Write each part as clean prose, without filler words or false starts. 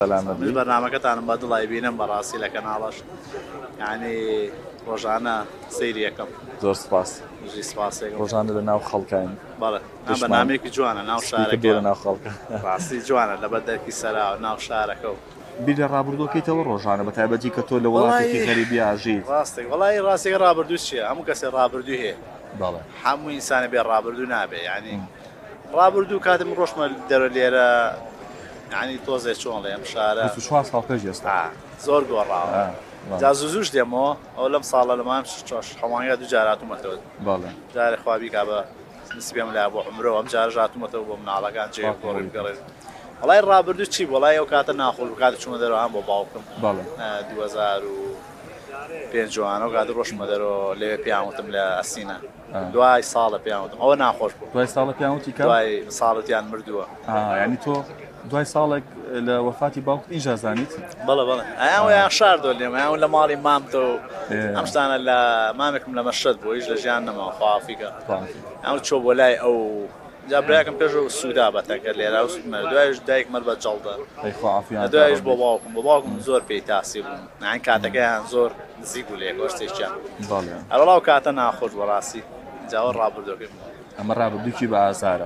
من برنامجتان بدل يبينن براسي لكن علاش يعني روجانا سيريكم زۆر سپاس ڕۆژانە لە ناو خەڵکین بەڵێ بەنامێکی جوانە ناو شارێک لە ناو خەڵکە ڕاستی جوانە لەبەر دەرکی سەرا ناو شارەکە و بیر لە ڕابردووەکەیتەوە ڕۆژانە بە تایبەتی کە تۆ لە وڵاتێکی غەریبی ئاژیت ڕاستێک وڵی ڕاستێک ڕابردوو چیە هەموو کەسێ ڕابردوو هەیە بەڵێ هەموو ئینسانە بێ ڕابردوو نابێ ینی ڕابردوو کاتم ڕۆژمە دەرە لێرە ینی تۆزێ چۆن لە ئەم شارە 4 ساڵ پێش ئێستا زۆر گۆڕاوە جا زووش دێمەوە ئەو لەم ساڵە لەمام هەمانگە دوو جاراتومەتەوە بەڵێ جارێ خوابی کا بە نسبێم لا بۆ عمرەوە ئەم جارە ژاتومەتەوە بۆ مناڵەکان جێ گۆڕی بگەڕێت وڵای ڕابردوو چی وڵای ئەو کاتە ناخۆڵ کاتە چوونە دەرەوە هەم بۆ باوکم 2005 و کاتە ڕۆژمە دەرەوە لەوێ پیاوتم لە ئەسینە دوای ساڵە پیاوتم ئەوە ناخۆش بوو دوای ساڵە پیاوتی کە دوای ساڵەتیان مردووە ینی تۆ دوای ساڵێک لە وەفاتی باوکت ئینجا زانیت بەڵێ بەڵێ ئەیان شاردۆ لێم ئەیان لە ماڵی مامتەوە ئەم شتانە لە مامێکم لە مەشەد بوو هیچ لە ژیان نەماوە خوافیکە ئەو چۆ بۆ لای ئەو جابراکم پێشەوە سوودا بەتەکە لێرا دوایش دایک مەر بە جەڵدە دوایش بۆ باوکم زۆر پێی تاسی بوون نان کاتەکەیان زۆر نزیک بوو لێ گۆشتێکیان هەروەڵاو کاتە ناخۆش بەڕاستی جاوە ڕابردووەکەم ئەمە ڕابردووکی بە ئازارە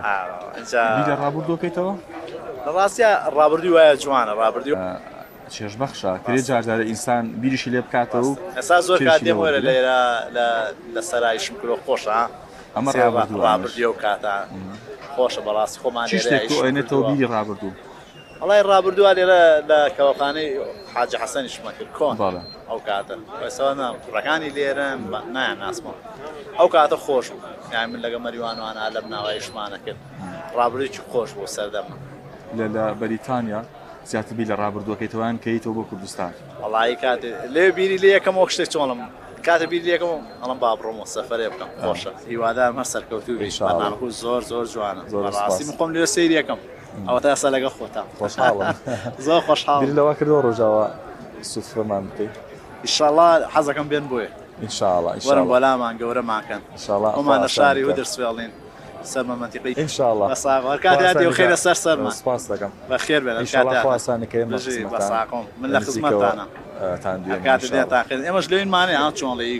لە ڕابردووەکەیتەوە لە ڕاستیە ڕابردووی وایە جوانە ڕابردوو چێژبەخشە کرێ جارجارە ئینسان بیریشی لێ بکاتەوە و ئێستا زۆر کاتێم وەرە لێرە لە سەرایشم کرۆ خۆشە ئەمە ڕابردووە و کاتە خۆشە بەڕاستی خۆمان ئەێنێتەوە بیری ڕابردوو وڵای ڕابردووە لێرە لە کەوەخانەی حاجی حەسەنیشمە کرد کۆن ئەو کاتە ئێستا ڕەکانی لێرەن نایان ناسمەوە ئەو کاتە خۆش بوو یان من لەگە مەریوانوانە لە بناوایشمانە کرد ڕابردوویکی خۆش بوو سەردەمە لە بەریتانیا زیاتربی لە ڕابردووەکەیتەوەیان کەیتەوە بۆ کوردستان وڵی کاتێ لێ بیری لێ یەکەمەوە شتێک چۆڵم کاتە بیری لێکم ئەڵم با بڕۆمەوە سەفەرێ بکەم خۆشە هیوادارم هەر سەرکەوتوو بێ زۆر زۆر جوانە ڕاستی من خۆم لێرە سەیری یەکەم ئەوە تا ئێستا لەگە خۆتان خۆشحاڵم زۆر خۆشحاڵ لەوە کردەوە ڕۆژاوە سوفرەمان بکەیت ئینشاءڵڵا حەزەکەم بێن بۆیە ئینشاءڵڵا وەرم بەلامان گەورەماکەن ئەومان لە شاری هودرسفێڵین سەرمە مەنتیقەی ئینشاءڵڵا بەساغ کاتێ خێرە سەر سەرمان سپاس دەکەم بەخێر بێن ئینشاءڵڵا خوا ئاسانیکەی بەساقم من لە خزمەتتانە کاتێ دێتاخێن ئێمەش لێنمانێ ئەو چۆن لە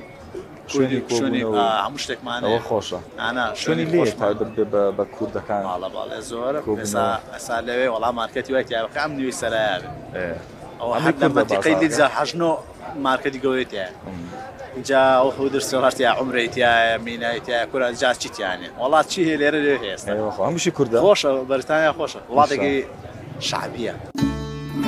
شوێنی هەموو شتێکمانەوە خۆشە شوێنی لێ بە کوردەکان باڵێ زۆر ئەسا لەوێ وەڵام مارکەتی وای تیاەکە ئەم نوێی سەرایە ئەوە هەر لە مەنتیقەی لیجا حەژنۆ مارکەتی گەورەیە جا ئەو هودرسێڵاتیا عومرەیتیایە مینایتیایە کورە جا چیتیانێ وڵات چی هەیە لێرە لێ هێستا هەمووشی کوردە خۆشە بەریتانیا خۆشە وڵاتێکی شعبیە